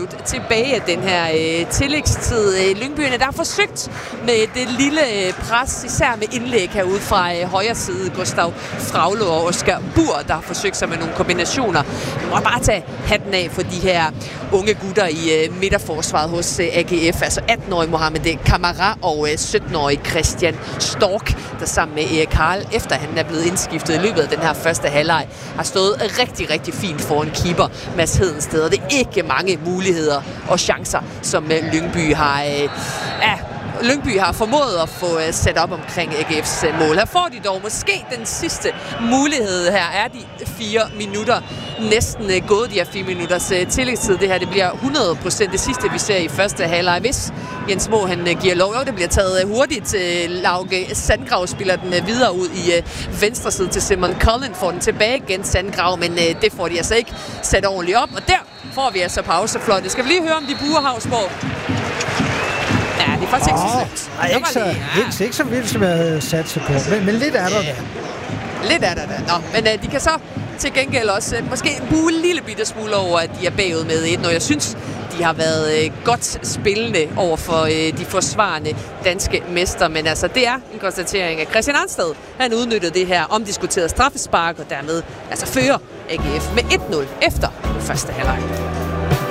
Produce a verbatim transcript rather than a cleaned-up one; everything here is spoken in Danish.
minut tilbage af den her øh, tillægstid. Øh, Lyngbyerne, der har forsøgt med det lille øh, pres, især med indlæg herude fra øh, højre side. Gustav Fraglå og Oscar Bur, der har forsøgt sig med nogle kombinationer. Vi må bare tage hatten af for de her unge gutter i øh, midterforsvaret hos øh, A G F. Altså atten-årige Mohamed Kamara og øh, sytten-årige Christian Stork, der sammen med Erik Karl, efter han er blevet indskiftet i løbet af den her første halvleg, har stået rigtig, rigtig fint foran keeper Mads Hedensted. Det er ikke mange muligheder og chancer, som øh, Lyngby har... Øh, ja, Lyngby har formået at få uh, sat op omkring A G F's uh, mål. Her får de dog måske den sidste mulighed. Her er de fire minutter næsten uh, gået, de her fire minutters uh, tillægstid. Det her det bliver hundrede procent det sidste, vi ser i første halvleg. Hvis Jens Moe han uh, giver lov, jo, det bliver taget uh, hurtigt. Uh, Lauke Sandgrav spiller den uh, videre ud i uh, venstre side til Simon Cullen. Får den tilbage igen, Sandgrav, men uh, det får de altså ikke sat ordentligt op. Og der får vi altså pausefløjte. Skal vi lige høre om de buer, Havsborg? Ja, det er faktisk oh, ikke så slemt. Ikke, så, det, ja. ikke, ikke så vildt, som jeg havde sat sig på. Men, men lidt er der der. Lidt er der der. Nå, men uh, de kan så til gengæld også uh, måske bue en lille bitte smule over, at de er bagud med et. Og jeg synes, de har været uh, godt spillende over for uh, de forsvarende danske mester. Men altså, det er en konstatering af Christian Arnsted. Han udnyttede det her omdiskuterede straffespark, og dermed altså fører A G F med et nul efter første halvleg.